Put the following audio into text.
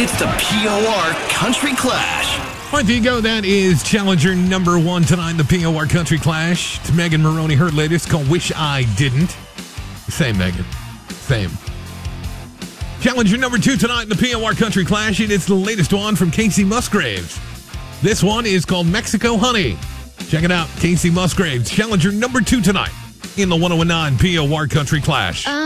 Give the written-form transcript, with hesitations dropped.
It's the POR Country Clash. All right, there you go. That is challenger number 1 tonight in the POR Country Clash. It's Megan Maroney, her latest, called Wish I Didn't. Same, Megan. Same. Challenger number 2 tonight in the POR Country Clash. It is the latest one from Casey Musgraves. This one is called Mexico Honey. Check it out. Casey Musgraves, challenger number 2 tonight in the 1019 POR Country Clash.